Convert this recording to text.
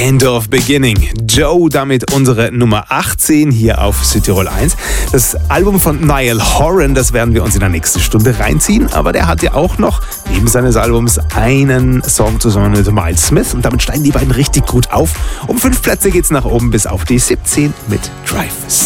End of Beginning. Joe, damit unsere Nummer 18 hier auf Südtirol 1. Das Album von Niall Horan, das werden wir uns in der nächsten Stunde reinziehen. Aber der hat ja auch noch neben seines Albums einen Song zusammen mit Miles Smith. Und damit steigen die beiden richtig gut auf. Um 5 Plätze geht's nach oben bis auf die 17 mit Drive Safe.